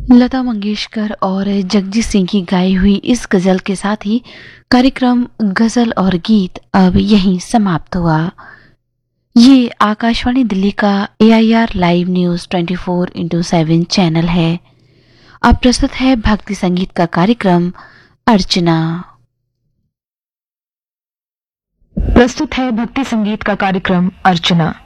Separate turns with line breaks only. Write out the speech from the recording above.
लता मंगेशकर और जगजीत सिंह की गाई हुई इस गजल के साथ ही कार्यक्रम गजल और गीत अब यहीं समाप्त हुआ। ये आकाशवाणी दिल्ली का AIR लाइव न्यूज 24/7 चैनल है। अब प्रस्तुत है भक्ति संगीत का कार्यक्रम अर्चना।
प्रस्तुत है भक्ति संगीत का कार्यक्रम अर्चना।